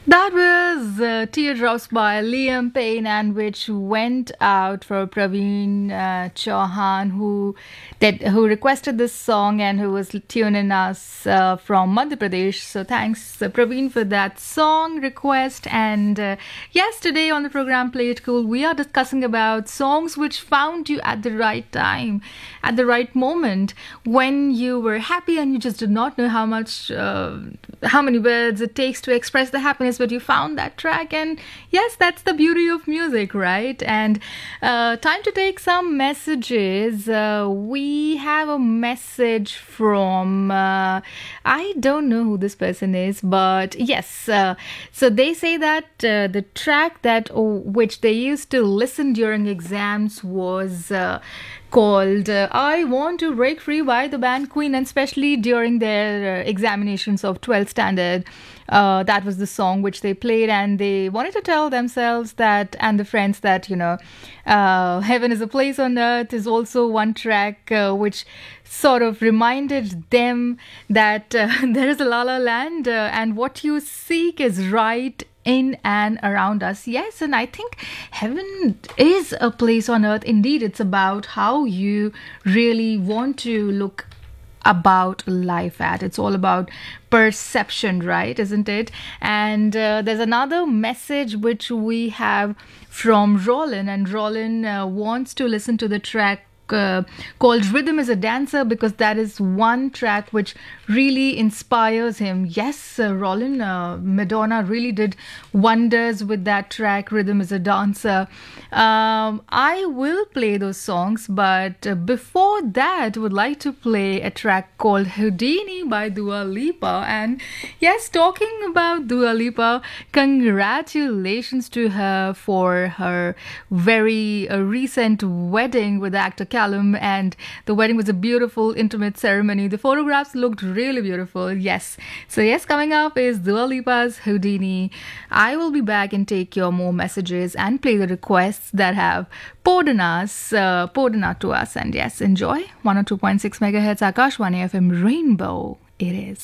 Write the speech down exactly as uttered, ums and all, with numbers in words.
That was uh, Teardrops by Liam Payne, and which went out for Praveen uh, Chauhan, who that who requested this song and who was tuning us uh, from Madhya Pradesh. So thanks, uh, Praveen, for that song request. And uh, yes, today on the program Play It Cool, we are discussing about songs which found you at the right time, at the right moment, when you were happy and you just did not know how much, uh, how many words it takes to express the happiness, but you found that track. And yes, that's the beauty of music, right? And uh, time to take some messages. Uh, we have a message from uh, I don't know who this person is, but yes, uh, so they say that uh, the track that oh, which they used to listen during exams was uh, called uh, I Want to Break Free by the band Queen, and especially during their uh, examinations of twelfth standard. Uh, that was the song which they played, and they wanted to tell themselves that, and the friends, that, you know, uh, Heaven is a Place on Earth is also one track uh, which sort of reminded them that uh, there is a La La Land uh, and what you seek is right in and around us. Yes, and I think heaven is a place on earth. Indeed, it's about how you really want to look about life at. It's all about perception, right? Isn't it? And uh, there's another message which we have from Roland, and Roland uh, wants to listen to the track Uh, called Rhythm is a Dancer, because that is one track which really inspires him. Yes, uh, Roland, uh, Madonna really did wonders with that track, Rhythm is a Dancer. Um, I will play those songs, but uh, before that, would like to play a track called Houdini by Dua Lipa. And yes, talking about Dua Lipa, congratulations to her for her very uh, recent wedding with actor Callum, and the wedding was a beautiful, intimate ceremony. The photographs looked really beautiful. Yes. So yes, coming up is Dua Lipa's Houdini. I will be back and take your more messages and play the requests that have poured in us, uh, poured in out to us. And yes, enjoy one oh two point six megahertz Akashvani F M Rainbow. It is.